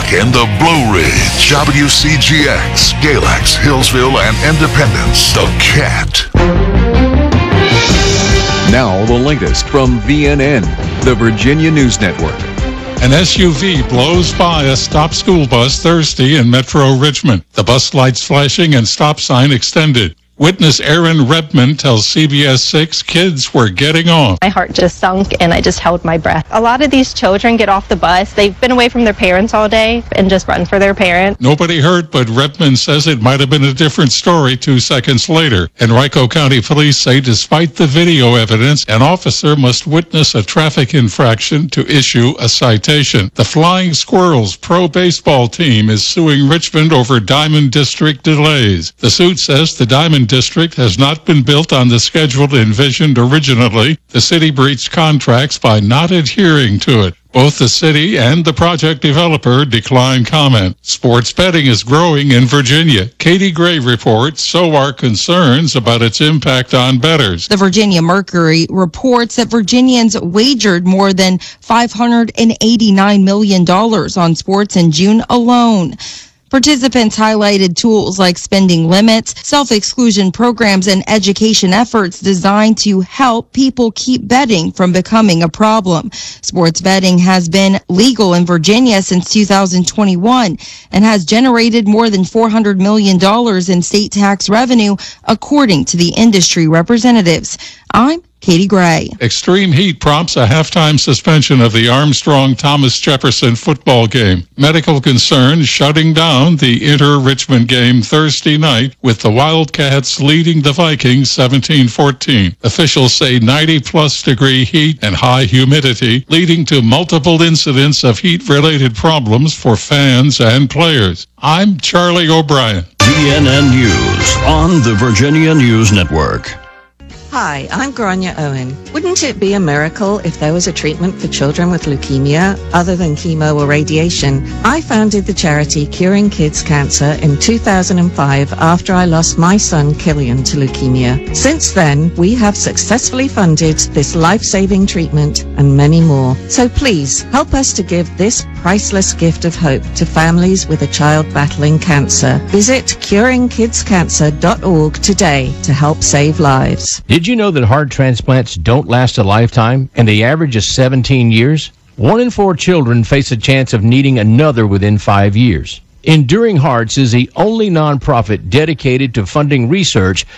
in the Blue Ridge, WCGX, Galax, Hillsville, and Independence. The Cat. Now the latest from VNN, the Virginia News Network. An SUV blows by a stop school bus Thursday in Metro Richmond. The bus lights flashing and stop sign extended. Witness Aaron Redmond tells CBS 6 kids were getting off. My heart just sunk and I just held my breath. A lot of these children get off the bus. They've been away from their parents all day and just run for their parent. Nobody hurt, but Redmond says it might have been a different story 2 seconds later. Henrico County Police say despite the video evidence, an officer must witness a traffic infraction to issue a citation. The Flying Squirrels pro baseball team is suing Richmond over Diamond District delays. The suit says the Diamond District has not been built on the schedule envisioned originally. The city breached contracts by not adhering to it. Both the city and the project developer declined comment. Sports betting is growing in Virginia. Katie Gray reports, so are concerns about its impact on bettors. The Virginia Mercury reports that Virginians wagered more than $589 million on sports in June alone. Participants highlighted tools like spending limits, self-exclusion programs, and education efforts designed to help people keep betting from becoming a problem. Sports betting has been legal in Virginia since 2021 and has generated more than $400 million in state tax revenue, according to the industry representatives. I'm Katie Gray. Extreme heat prompts a halftime suspension of the Armstrong-Thomas Jefferson football game. Medical concerns shutting down the Inter-Richmond game Thursday night, with the Wildcats leading the Vikings 17-14. Officials say 90-plus degree heat and high humidity, leading to multiple incidents of heat-related problems for fans and players. I'm Charlie O'Brien. VNN News on the Virginia News Network. Hi, I'm Grania Owen. Wouldn't it be a miracle if there was a treatment for children with leukemia other than chemo or radiation? I founded the charity Curing Kids Cancer in 2005 after I lost my son Killian to leukemia. Since then, we have successfully funded this life-saving treatment and many more. So please, help us to give this priceless gift of hope to families with a child battling cancer. Visit curingkidscancer.org today to help save lives. Did you know that heart transplants don't last a lifetime and the average is 17 years? 1 in 4 children face a chance of needing another within 5 years. Enduring Hearts is the only nonprofit dedicated to funding research